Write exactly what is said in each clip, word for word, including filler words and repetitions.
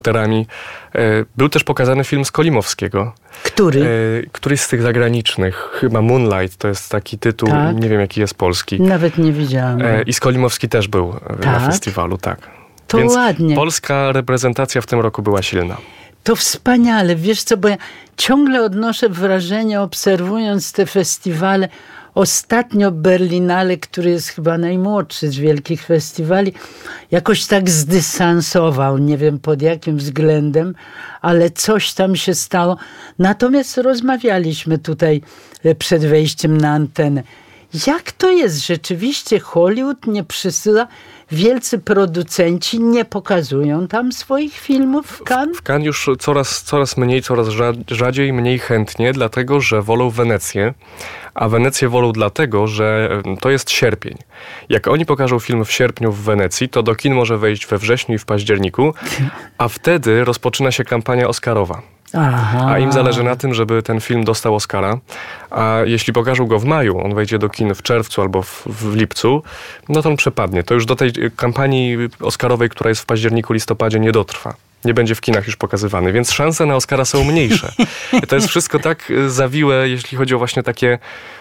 bohaterami. Był też pokazany film z Kolimowskiego. Który? Któryś z tych zagranicznych. Chyba Moonlight to jest taki tytuł. Tak? Nie wiem, jaki jest polski. Nawet nie widziałam. I Skolimowski też był tak? na festiwalu, tak. To Więc ładnie. Polska reprezentacja w tym roku była silna. To wspaniale. Wiesz co, bo ja ciągle odnoszę wrażenie, obserwując te festiwale. Ostatnio Berlinale, który jest chyba najmłodszy z wielkich festiwali, jakoś tak zdystansował, nie wiem pod jakim względem, ale coś tam się stało. Natomiast rozmawialiśmy tutaj przed wejściem na antenę. Jak to jest? Rzeczywiście Hollywood nie przysyła, wielcy producenci nie pokazują tam swoich filmów w Cannes? W Cannes już coraz, coraz mniej, coraz rzadziej, mniej chętnie, dlatego że wolą Wenecję, a Wenecję wolą dlatego, że to jest sierpień. Jak oni pokażą film w sierpniu w Wenecji, to do kin może wejść we wrześniu i w październiku, a wtedy rozpoczyna się kampania oscarowa. Aha. A im zależy na tym, żeby ten film dostał Oscara. A jeśli pokażą go w maju, on wejdzie do kin w czerwcu albo w, w lipcu, no to on przepadnie. To już do tej kampanii oscarowej, która jest w październiku, listopadzie, nie dotrwa. Nie będzie w kinach już pokazywany, więc szanse na Oscara są mniejsze. I to jest wszystko tak zawiłe, jeśli chodzi o właśnie takie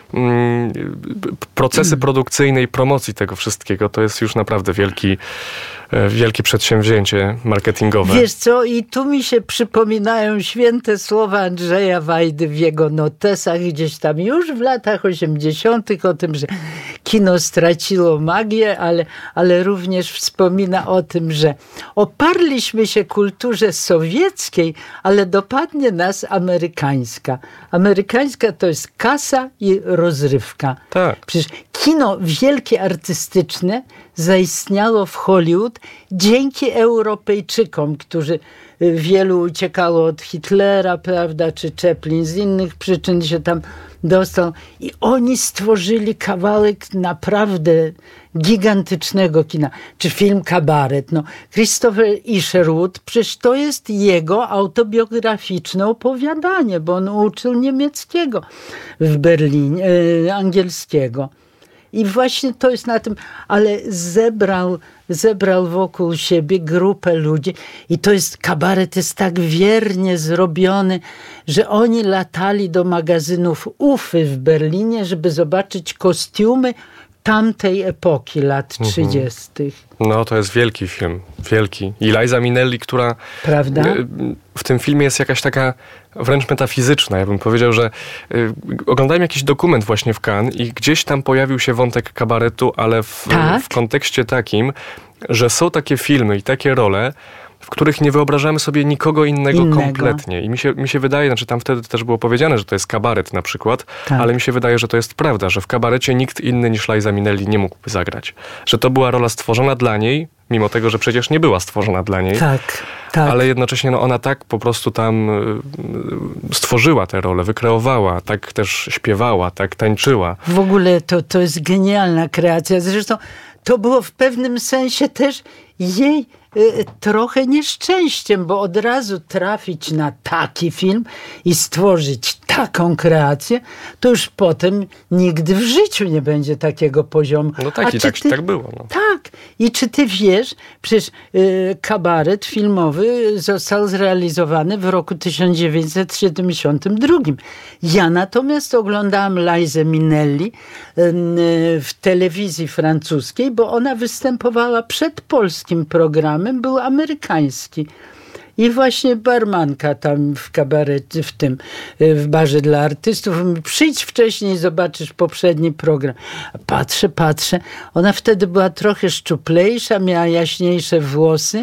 mm, procesy produkcyjne i promocji tego wszystkiego. To jest już naprawdę wielki, wielkie przedsięwzięcie marketingowe. Wiesz co, i tu mi się przypominają święte słowa Andrzeja Wajdy w jego notesach gdzieś tam już w latach osiemdziesiątych o tym, że kino straciło magię, ale, ale również wspomina o tym, że oparliśmy się kulturze sowieckiej, ale dopadnie nas amerykańska. Amerykańska to jest kasa i rozrywka. Tak. Przecież kino wielkie, artystyczne zaistniało w Hollywood dzięki Europejczykom, którzy wielu uciekało od Hitlera, prawda, czy Chaplin z innych przyczyn się tam dostał. I oni stworzyli kawałek naprawdę gigantycznego kina. Czy film Kabaret. No, Christopher Isherwood, przecież to jest jego autobiograficzne opowiadanie, bo on uczył niemieckiego w Berlinie, e, angielskiego. I właśnie to jest na tym, ale zebrał, zebrał wokół siebie grupę ludzi i to jest, Kabaret jest tak wiernie zrobiony, że oni latali do magazynów Ufy w Berlinie, żeby zobaczyć kostiumy tamtej epoki, lat trzydziestych. No to jest wielki film, wielki. I Liza Minnelli, która prawda? W tym filmie jest jakaś taka wręcz metafizyczna. Ja bym powiedział, że y, oglądałem jakiś dokument właśnie w Cannes i gdzieś tam pojawił się wątek kabaretu, ale w, tak? w kontekście takim, że są takie filmy i takie role, w których nie wyobrażamy sobie nikogo innego, innego. kompletnie. I mi się, mi się wydaje, znaczy tam wtedy też było powiedziane, że to jest kabaret na przykład, tak. ale mi się wydaje, że to jest prawda, że w kabarecie nikt inny niż Liza Minnelli nie mógłby zagrać. Że to była rola stworzona dla niej, mimo tego, że przecież nie była stworzona dla niej. Tak, tak. Ale jednocześnie no, ona tak po prostu tam stworzyła tę rolę, wykreowała, tak też śpiewała, tak tańczyła. W ogóle to, to jest genialna kreacja. Zresztą to było w pewnym sensie też jej y, trochę nieszczęściem, bo od razu trafić na taki film i stworzyć taką kreację, to już potem nigdy w życiu nie będzie takiego poziomu. No tak, A i tak, ty, tak było. No. Tak. I czy ty wiesz, przecież y, kabaret filmowy został zrealizowany w roku tysiąc dziewięćset siedemdziesiątym drugim. Ja natomiast oglądałam Lizę Minnelli y, w telewizji francuskiej, bo ona występowała przed polskim programem, był amerykański. I właśnie barmanka tam w kabarecie, w tym, w barze dla artystów, mówi, przyjdź wcześniej, zobaczysz poprzedni program. Patrzę, patrzę. Ona wtedy była trochę szczuplejsza, miała jaśniejsze włosy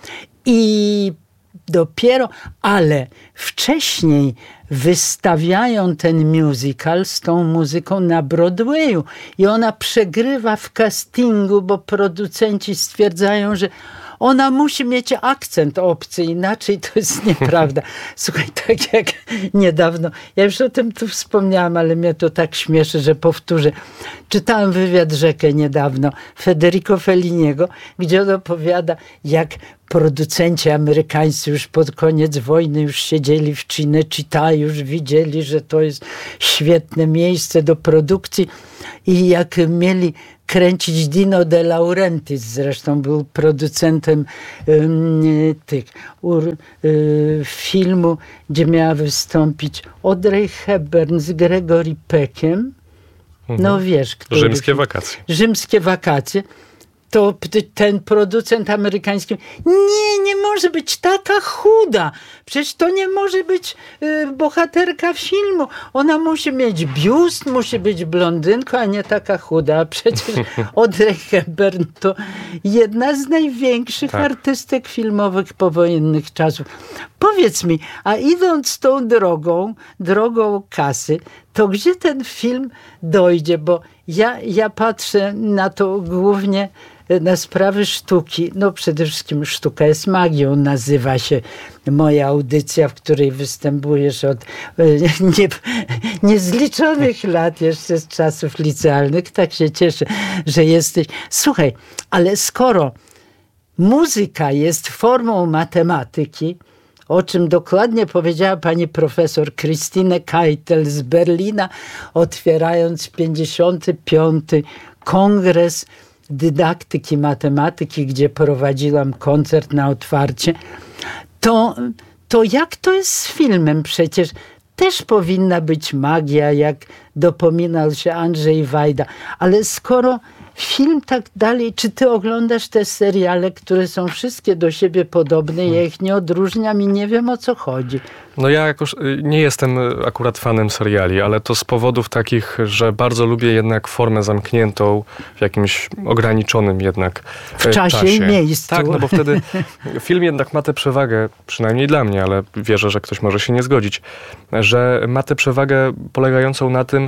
i dopiero, ale wcześniej wystawiają ten musical z tą muzyką na Broadwayu i ona przegrywa w castingu, bo producenci stwierdzają, że ona musi mieć akcent obcy, inaczej to jest nieprawda. Słuchaj, tak jak niedawno, ja już o tym tu wspomniałam, ale mnie to tak śmieszy, że powtórzę. Czytałam wywiad Rzekę niedawno, Federico Felliniego, gdzie on opowiada, jak producenci amerykańscy już pod koniec wojny już siedzieli w Cinecittà, już widzieli, że to jest świetne miejsce do produkcji i jak mieli kręcić Dino De Laurentiis, zresztą był producentem um, tych ur, y, filmu, gdzie miała wystąpić Audrey Hepburn z Gregory Peckiem. Mhm. No wiesz, który Rzymskie film? wakacje. Rzymskie wakacje. To ten producent amerykański, nie, nie może być taka chuda. Przecież to nie może być y, bohaterka filmu. Ona musi mieć biust, musi być blondynką, a nie taka chuda. A przecież Audrey Hepburn to jedna z największych tak. artystek filmowych powojennych czasów. Powiedz mi, a idąc tą drogą, drogą kasy, to gdzie ten film dojdzie? Bo ja, ja patrzę na to głównie na sprawy sztuki. No przede wszystkim sztuka jest magią. Nazywa się moja audycja, w której występujesz od nie, niezliczonych lat, jeszcze z czasów licealnych. Tak się cieszę, że jesteś. Słuchaj, ale skoro muzyka jest formą matematyki, o czym dokładnie powiedziała pani profesor Christine Keitel z Berlina, otwierając pięćdziesiąty piąty Kongres Dydaktyki Matematyki, gdzie prowadziłam koncert na otwarcie, to, to jak to jest z filmem? Przecież też powinna być magia, jak dopominał się Andrzej Wajda. Ale skoro film tak dalej, czy ty oglądasz te seriale, które są wszystkie do siebie podobne, ja ich nie odróżniam i nie wiem, o co chodzi. No ja jakoś nie jestem akurat fanem seriali, ale to z powodów takich, że bardzo lubię jednak formę zamkniętą w jakimś ograniczonym jednak w czasie, czasie. i miejscu. Tak, no bo wtedy film jednak ma tę przewagę, przynajmniej dla mnie, ale wierzę, że ktoś może się nie zgodzić, że ma tę przewagę polegającą na tym,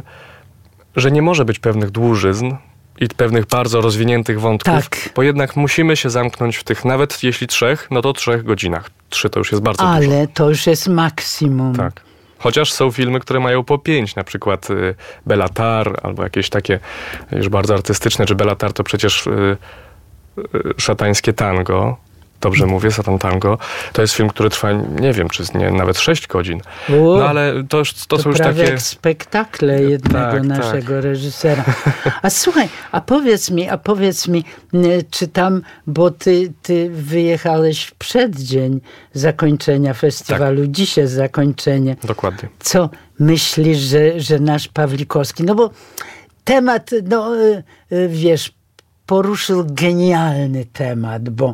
że nie może być pewnych dłużyzn i pewnych bardzo rozwiniętych wątków, tak. bo jednak musimy się zamknąć w tych, nawet jeśli trzech, no to trzech godzinach. Trzy to już jest bardzo Ale dużo. Ale to już jest maksimum. Tak. Chociaż są filmy, które mają po pięć, na przykład y, Bellatar, albo jakieś takie już bardzo artystyczne, czy Bellatar to przecież y, y, szatańskie tango. Dobrze mówię, Satan Tango. To jest film, który trwa, nie wiem, czy nie, nawet sześć godzin. U, no ale to, to, to są już prawie takie... jak spektakle jednego tak, naszego tak. reżysera. A słuchaj, a powiedz mi, a powiedz mi, czy tam, bo ty, ty wyjechałeś w przeddzień zakończenia festiwalu, tak. Dziś jest zakończenie. Dokładnie. Co myślisz, że, że nasz Pawlikowski, no bo temat, no wiesz, poruszył genialny temat, bo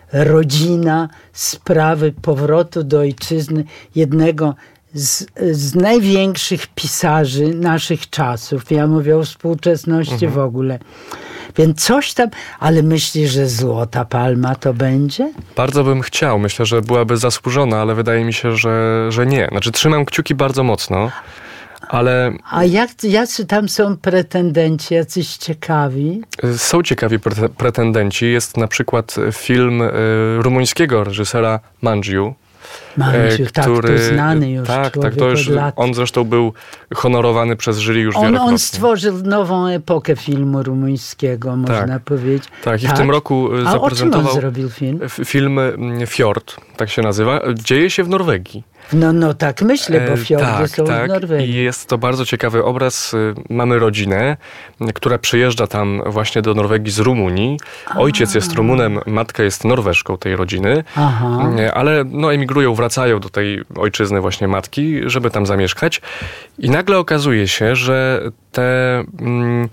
rodzina, sprawy powrotu do ojczyzny jednego z, z największych pisarzy naszych czasów. Ja mówię o współczesności mhm. w ogóle. Więc coś tam, ale myślisz, że Złota Palma to będzie? Bardzo bym chciał. Myślę, że byłaby zasłużona, ale wydaje mi się, że, że nie. Znaczy trzymam kciuki bardzo mocno. Ale... A jak, jacy tam są pretendenci, jacyś ciekawi? Są ciekawi pre- pretendenci. Jest na przykład film y, rumuńskiego reżysera Mangiu. Mangiu, y, tak, który, to znany już tak, człowiek tak, to już, od lat. On zresztą był honorowany przez jury już on, wielokrotnie. On stworzył nową epokę filmu rumuńskiego, można tak, powiedzieć. Tak, i tak? w tym roku A zaprezentował... o czym on zrobił film? Film Fjord, tak się nazywa. Dzieje się w Norwegii. No, no tak myślę, bo fiordy e, tak, są tak. w Norwegii. I jest to bardzo ciekawy obraz. Mamy rodzinę, która przyjeżdża tam właśnie do Norwegii z Rumunii. Ojciec jest Rumunem, matka jest Norweżką tej rodziny. Aha. Ale no, emigrują, wracają do tej ojczyzny właśnie matki, żeby tam zamieszkać. I nagle okazuje się, że te... Mm,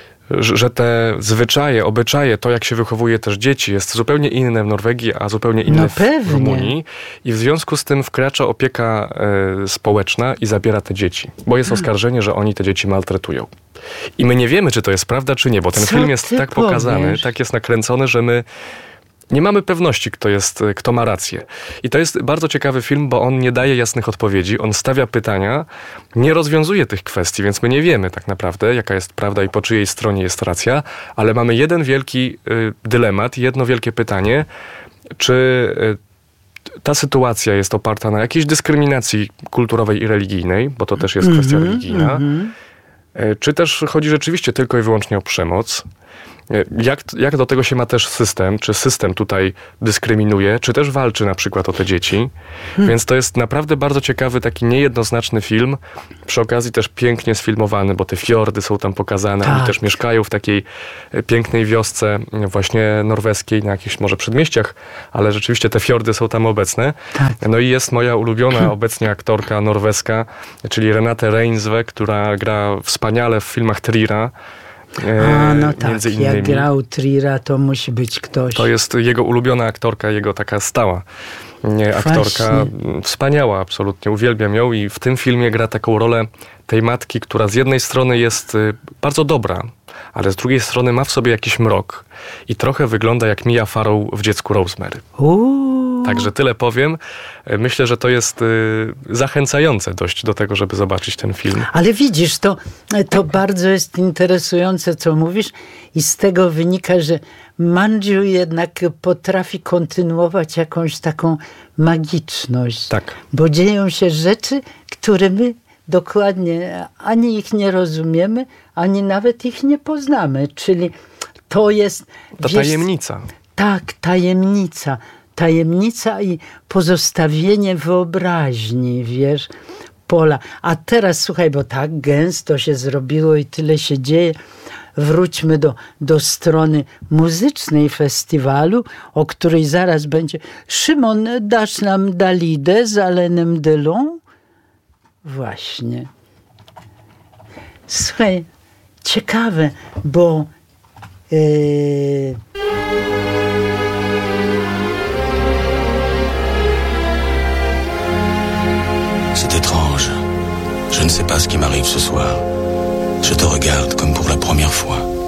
że te zwyczaje, obyczaje, to jak się wychowuje też dzieci jest zupełnie inne w Norwegii, a zupełnie inne no w pewnie. Rumunii. I w związku z tym wkracza opieka e, społeczna i zabiera te dzieci. Bo jest oskarżenie, że oni te dzieci maltretują. I my nie wiemy, czy to jest prawda, czy nie, bo ten Co film jest tak powiesz? pokazany, tak jest nakręcony, że my nie mamy pewności, kto jest, kto ma rację. I to jest bardzo ciekawy film, bo on nie daje jasnych odpowiedzi, on stawia pytania, nie rozwiązuje tych kwestii, więc my nie wiemy tak naprawdę, jaka jest prawda i po czyjej stronie jest racja, ale mamy jeden wielki y, dylemat, jedno wielkie pytanie, czy y, ta sytuacja jest oparta na jakiejś dyskryminacji kulturowej i religijnej, bo to też jest mm-hmm, kwestia religijna, mm-hmm. y, czy też chodzi rzeczywiście tylko i wyłącznie o przemoc. Jak, jak do tego się ma też system? Czy system tutaj dyskryminuje, czy też walczy na przykład o te dzieci? Hmm. Więc to jest naprawdę bardzo ciekawy, taki niejednoznaczny film. Przy okazji też pięknie sfilmowany, bo te fiordy są tam pokazane. Tak. Oni też mieszkają w takiej pięknej wiosce właśnie norweskiej, na jakichś może przedmieściach, ale rzeczywiście te fiordy są tam obecne. Tak. No i jest moja ulubiona hmm. obecnie aktorka norweska, czyli Renate Reinsve, która gra wspaniale w filmach Trira. A, no tak, między innymi. Jak grał Trira, to musi być ktoś. To jest jego ulubiona aktorka, jego taka stała nie, aktorka. Wspaniała, absolutnie, uwielbiam ją i w tym filmie gra taką rolę tej matki, która z jednej strony jest bardzo dobra, ale z drugiej strony ma w sobie jakiś mrok i trochę wygląda jak Mia Farrow w Dziecku Rosemary. Uuu. Także tyle powiem. Myślę, że to jest y, zachęcające dość do tego, żeby zobaczyć ten film. Ale widzisz, to, to bardzo jest interesujące, co mówisz i z tego wynika, że Mandziu jednak potrafi kontynuować jakąś taką magiczność. Tak. Bo dzieją się rzeczy, które my dokładnie ani ich nie rozumiemy, ani nawet ich nie poznamy. Czyli to jest... To wiesz, tajemnica. Tak, tajemnica. Tajemnica i pozostawienie wyobraźni, wiesz, pola. A teraz, słuchaj, bo tak gęsto się zrobiło i tyle się dzieje. Wróćmy do, do strony muzycznej festiwalu, o której zaraz będzie. Szymon, dasz nam Dalidę z Alainem Delon? Właśnie. Słuchaj, ciekawe, bo... Yy, C'est étrange. Je ne sais pas ce qui m'arrive ce soir. Je te regarde comme pour la première fois.